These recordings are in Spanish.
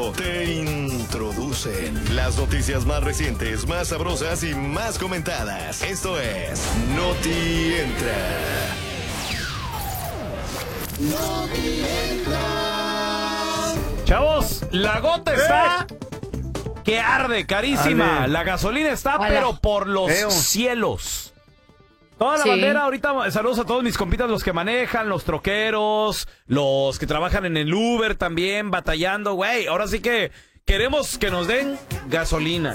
Te introducen las noticias más recientes, más sabrosas y más comentadas. Esto es Noti Entra. Noti Entra. Chavos, la gota está que arde, carísima. Ale. La gasolina está, Hola. pero por los Feo. cielos. Toda la Sí. bandera, ahorita saludos a todos mis compitas, los que manejan, los troqueros, los que trabajan en el Uber también, batallando, güey. Ahora sí que queremos que nos den gasolina.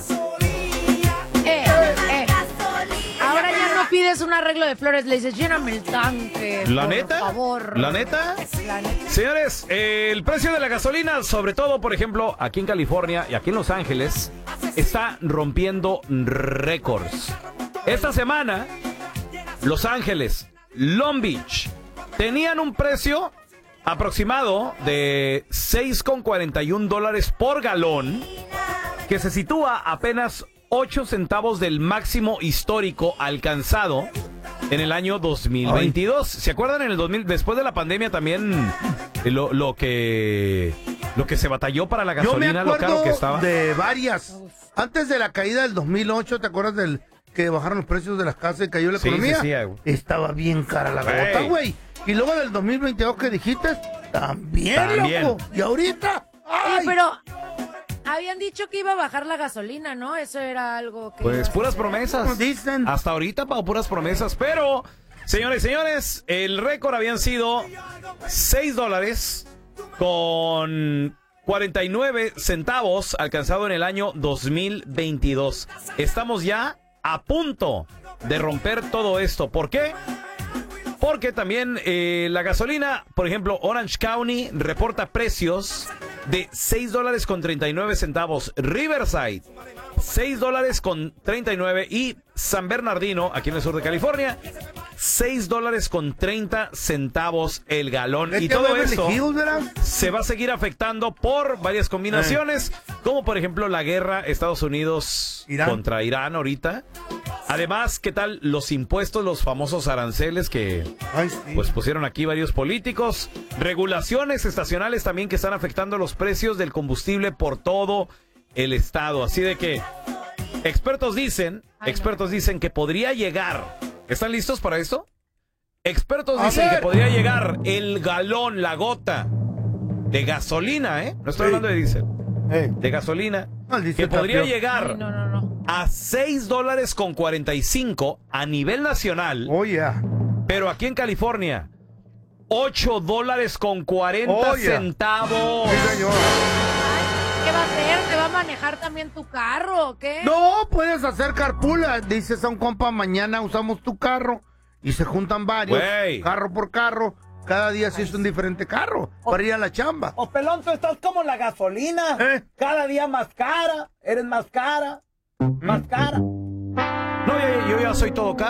Ahora ya no pides un arreglo de flores, le dices, lléname el tanque, ¿La por neta? favor. ¿La neta? La neta. Señores, el precio de la gasolina, sobre todo, por ejemplo, aquí en California y aquí en Los Ángeles, está rompiendo récords. Esta semana, Los Ángeles, Long Beach, tenían un precio aproximado de $6.41 por galón, que se sitúa apenas 8 centavos del máximo histórico alcanzado en el año 2022. ¿Se acuerdan en el 2000, después de la pandemia también lo que se batalló para la Yo me gasolina, lo caro acuerdo que estaba? de varias. Antes de la caída del 2008, ¿te acuerdas del que bajaron los precios de las casas y cayó la Sí, economía? sí, güey. Estaba bien cara la Güey. gota, güey. Y luego del 2022 que dijiste, también, loco. Y ahorita, ¡ay! Oye, pero habían dicho que iba a bajar la gasolina, ¿no? Eso era algo que... Pues iba a puras suceder. promesas. Como dicen. Hasta ahorita, Pau, puras promesas. Pero, señores, el récord habían sido $6 con 49 centavos alcanzado en el año 2022. Estamos ya a punto de romper todo esto. ¿Por qué? Porque también la gasolina, por ejemplo, Orange County reporta precios de $6 con 39 centavos. Riverside, $6 con 39. Y San Bernardino, aquí en el sur de California, $6 con 30 centavos el galón. Y Vete a todo Beverly esto Hills, ¿verdad? se va a seguir afectando por varias combinaciones, como por ejemplo la guerra Estados Unidos Irán. contra Irán ahorita. Además, ¿qué tal los impuestos, los famosos aranceles que Ay, sí. pues pusieron aquí varios políticos? Regulaciones estacionales también que están afectando los precios del combustible por todo el estado. Así de que expertos dicen que podría llegar. ¿Están listos para esto? Expertos A dicen ver. que podría llegar el galón, la gota de gasolina, ¿eh? No estoy Sí. hablando de diésel, Ey. de gasolina, No, el diésel que podría está peor. llegar Ay, no. a $6 con 45 a nivel nacional, Oh, yeah. pero aquí en California, $8 con 40 Oh, yeah. centavos. Sí, señor. ¿Qué va a hacer? ¿Te va a manejar también tu carro o qué? No, puedes hacer carpool. Dices a un compa, mañana usamos tu carro. Y se juntan varios, Güey. carro por carro. Cada día se usa un diferente carro para ir a la chamba. O pelón, tú estás como la gasolina. ¿Eh? Cada día más cara. Eres más cara. Más cara. No, yo ya soy todo caro.